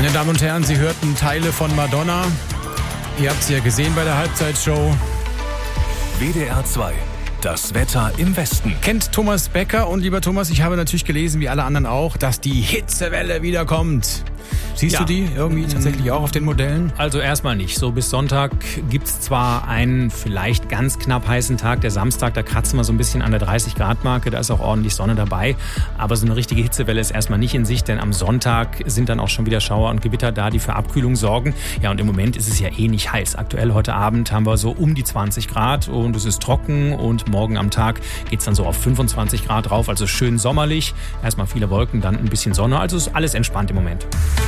Meine Damen und Herren, Sie hörten Teile von Madonna. Ihr habt sie ja gesehen bei der Halbzeitshow. WDR 2. Das Wetter im Westen. Kennt Thomas Becker. Und lieber Thomas, ich habe natürlich gelesen, wie alle anderen auch, dass die Hitzewelle wieder kommt. Siehst du die irgendwie tatsächlich auch auf den Modellen? Also erstmal nicht. So bis Sonntag gibt's zwar einen vielleicht ganz knapp heißen Tag, der Samstag, da kratzen wir so ein bisschen an der 30-Grad-Marke, da ist auch ordentlich Sonne dabei. Aber so eine richtige Hitzewelle ist erstmal nicht in Sicht, denn am Sonntag sind dann auch schon wieder Schauer und Gewitter da, die für Abkühlung sorgen. Ja, und im Moment ist es ja eh nicht heiß. Aktuell heute Abend haben wir so um die 20 Grad und es ist trocken und morgen am Tag geht's dann so auf 25 Grad rauf, also schön sommerlich. Erstmal viele Wolken, dann ein bisschen Sonne, also ist alles entspannt im Moment.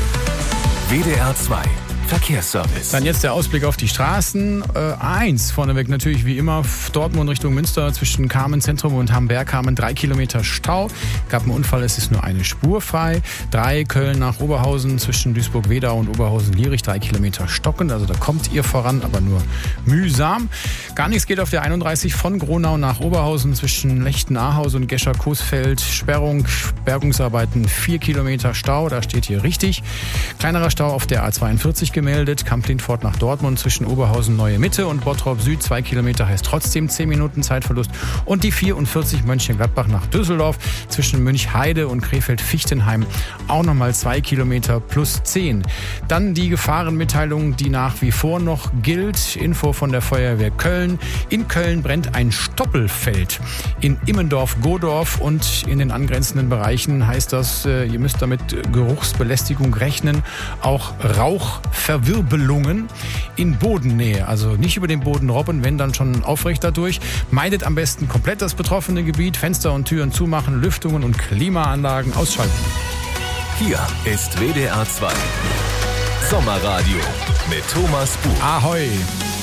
WDR 2 Verkehrsservice. Dann jetzt der Ausblick auf die Straßen. 1 vorneweg natürlich wie immer Dortmund Richtung Münster zwischen Kamen Zentrum und Hamberg-Kamen 3 Kilometer Stau. Gab einen Unfall, es ist nur eine Spur frei. 3 Köln nach Oberhausen zwischen Duisburg-Wedau und Oberhausen-Lierich 3 Kilometer stockend. Also da kommt ihr voran, aber nur mühsam. Gar nichts geht auf der 31 von Gronau nach Oberhausen zwischen Lechten-Ahaus und Gescher-Coesfeld. Sperrung, Bergungsarbeiten 4 Kilometer Stau. Da steht hier richtig. Kleinerer Stau auf der A42 gemeldet. Kamp-Lindfort nach Dortmund zwischen Oberhausen Neue Mitte und Bottrop Süd 2 Kilometer heißt trotzdem 10 Minuten Zeitverlust. Und die 44 Mönchengladbach nach Düsseldorf zwischen Münchheide und Krefeld-Fichtenheim auch nochmal 2 Kilometer plus 10. Dann die Gefahrenmitteilung, die nach wie vor noch gilt. Info von der Feuerwehr Köln. In Köln brennt ein Stoppelfeld. In Immendorf-Godorf und in den angrenzenden Bereichen heißt das, ihr müsst damit Geruchsbelästigung rechnen. Auch Rauchverwirbelungen in Bodennähe. Also nicht über den Boden robben, wenn dann schon aufrecht dadurch. Meidet am besten komplett das betroffene Gebiet. Fenster und Türen zumachen, Lüftungen und Klimaanlagen ausschalten. Hier ist WDR 2 Sommerradio mit Thomas Buch. Ahoi!